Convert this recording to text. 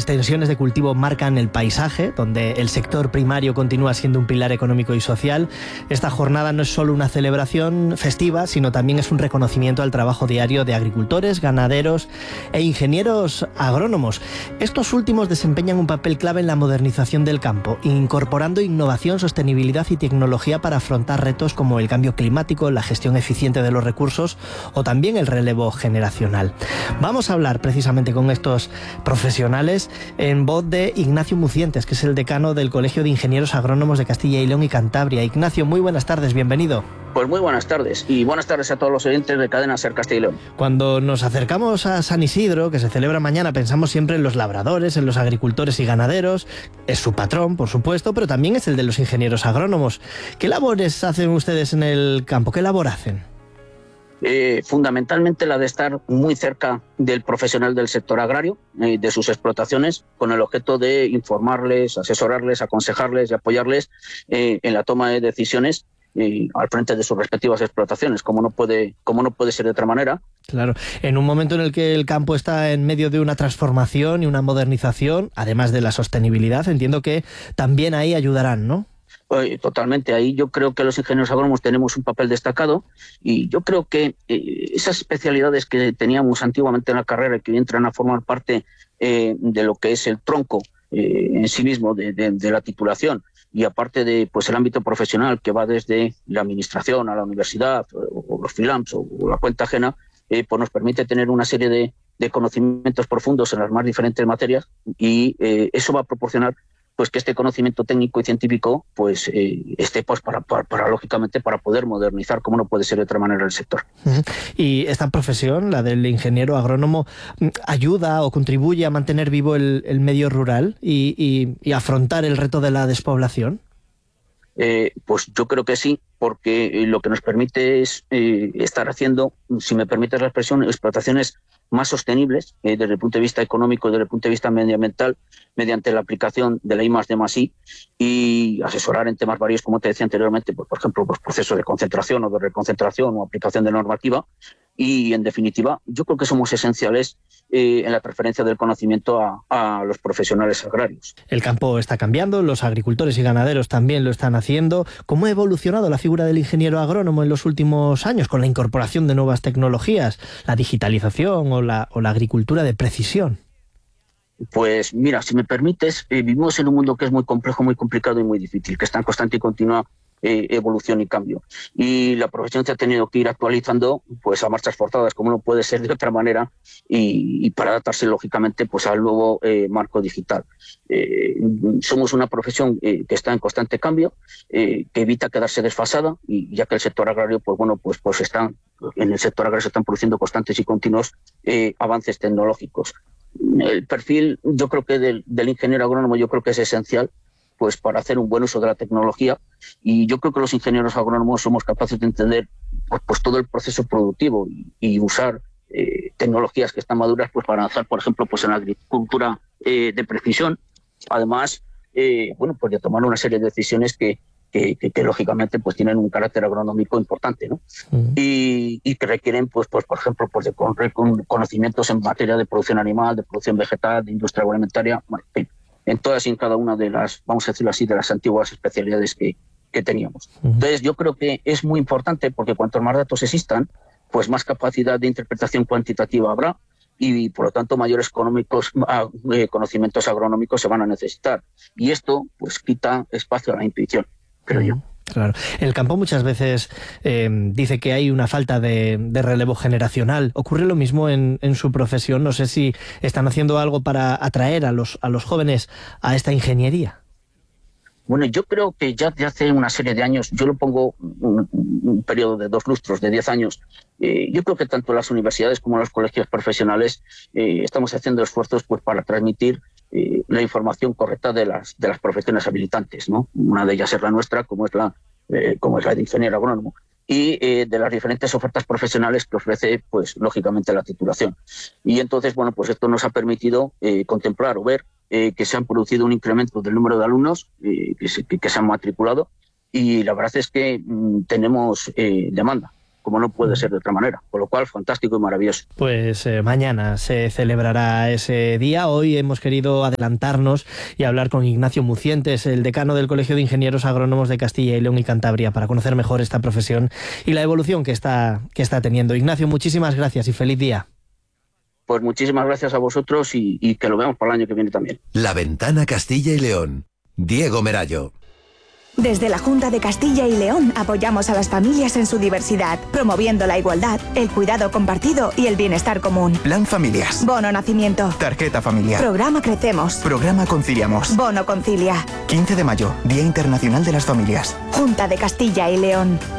extensiones de cultivo marcan el paisaje, donde el sector primario continúa siendo un pilar económico y social. Esta jornada no es solo una celebración festiva, sino también es un reconocimiento al trabajo diario de agricultores, ganaderos e ingenieros agrónomos. Estos últimos desempeñan un papel clave en la modernización del campo, incorporando innovación, sostenibilidad y tecnología para afrontar retos como el cambio climático, la gestión eficiente de los recursos o también el relevo generacional. Vamos a hablar precisamente con estos profesionales en voz de Ignacio Mucientes, que es el decano del Colegio de Ingenieros Agrónomos de Castilla y León y Cantabria. Ignacio, muy buenas tardes, bienvenido. Pues muy buenas tardes, y buenas tardes a todos los oyentes de Cadena SER Castilla y León. Cuando nos acercamos a San Isidro, que se celebra mañana, pensamos siempre en los labradores, en los agricultores y ganaderos. Es su patrón, por supuesto, pero también es el de los ingenieros agrónomos. ¿Qué labores hacen ustedes en el campo? ¿Qué labor hacen? Fundamentalmente la de estar muy cerca del profesional del sector agrario, de sus explotaciones, con el objeto de informarles, asesorarles, aconsejarles y apoyarles en la toma de decisiones al frente de sus respectivas explotaciones, como no puede ser de otra manera. Claro, en un momento en el que el campo está en medio de una transformación y una modernización, además de la sostenibilidad, entiendo que también ahí ayudarán, ¿no? Totalmente, ahí yo creo que los ingenieros agrónomos tenemos un papel destacado, y yo creo que esas especialidades que teníamos antiguamente en la carrera y que entran a formar parte de lo que es el tronco en sí mismo de la titulación, y aparte de pues el ámbito profesional que va desde la administración a la universidad o los freelance o la cuenta ajena, pues nos permite tener una serie de conocimientos profundos en las más diferentes materias, y eso va a proporcionar pues que este conocimiento técnico y científico pues esté pues para lógicamente para poder modernizar, como no puede ser de otra manera, el sector. ¿Y esta profesión, la del ingeniero agrónomo, ayuda o contribuye a mantener vivo el medio rural y afrontar el reto de la despoblación? Pues yo creo que sí, porque lo que nos permite es estar haciendo, si me permites la expresión, explotaciones más sostenibles desde el punto de vista económico y desde el punto de vista medioambiental, mediante la aplicación de la I+D+I, y asesorar en temas varios, como te decía anteriormente, pues, por ejemplo, pues, procesos de concentración o de reconcentración o aplicación de normativa. Y, en definitiva, yo creo que somos esenciales en la transferencia del conocimiento a los profesionales agrarios. El campo está cambiando, los agricultores y ganaderos también lo están haciendo. ¿Cómo ha evolucionado la figura del ingeniero agrónomo en los últimos años con la incorporación de nuevas tecnologías, la digitalización o la agricultura de precisión? Pues mira, si me permites, vivimos en un mundo que es muy complejo, muy complicado y muy difícil, que está en constante y continua evolución y cambio, y la profesión se ha tenido que ir actualizando pues a marchas forzadas, como no puede ser de otra manera, y para adaptarse lógicamente pues al nuevo marco digital. Somos una profesión que está en constante cambio, que evita quedarse desfasada, y ya que el sector agrario en el sector agrario se están produciendo constantes y continuos avances tecnológicos. El perfil, yo creo que del ingeniero agrónomo, yo creo que es esencial pues para hacer un buen uso de la tecnología, y yo creo que los ingenieros agrónomos somos capaces de entender pues todo el proceso productivo y usar tecnologías que están maduras pues para avanzar, por ejemplo, pues en la agricultura de precisión, además pues de tomar una serie de decisiones que lógicamente pues tienen un carácter agronómico importante, ¿no? Y que requieren pues por ejemplo pues de conocimientos en materia de producción animal, de producción vegetal, de industria agroalimentaria, en todas y en cada una de las, vamos a decirlo así, de las antiguas especialidades que teníamos. Entonces yo creo que es muy importante, porque cuantos más datos existan, pues más capacidad de interpretación cuantitativa habrá, y por lo tanto mayores conocimientos agronómicos se van a necesitar, y esto pues quita espacio a la intuición, creo yo. Claro. El campo muchas veces dice que hay una falta de relevo generacional. ¿Ocurre lo mismo en su profesión? No sé si están haciendo algo para atraer a los jóvenes a esta ingeniería. Bueno, yo creo que ya de hace una serie de años, yo lo pongo un periodo de 2 lustros, de 10 años, yo creo que tanto las universidades como los colegios profesionales estamos haciendo esfuerzos pues para transmitir la información correcta de las profesiones habilitantes, ¿no? Una de ellas es la nuestra, como es la de ingeniero agrónomo, y de las diferentes ofertas profesionales que ofrece, pues lógicamente, la titulación. Y entonces, bueno, pues esto nos ha permitido contemplar o ver que se han producido un incremento del número de alumnos que se han matriculado, y la verdad es que tenemos demanda. como no puede ser de otra manera. Con lo cual, fantástico y maravilloso. Pues mañana se celebrará ese día. Hoy hemos querido adelantarnos y hablar con Ignacio Mucientes, el decano del Colegio de Ingenieros Agrónomos de Castilla y León y Cantabria, para conocer mejor esta profesión y la evolución que está teniendo. Ignacio, muchísimas gracias y feliz día. Pues muchísimas gracias a vosotros y que lo veamos para el año que viene también. La Ventana Castilla y León. Diego Merallo. Desde la Junta de Castilla y León apoyamos a las familias en su diversidad, promoviendo la igualdad, el cuidado compartido y el bienestar común. Plan Familias. Bono Nacimiento. Tarjeta familiar. Programa Crecemos. Programa Conciliamos. Bono Concilia. 15 de mayo, Día Internacional de las Familias. Junta de Castilla y León.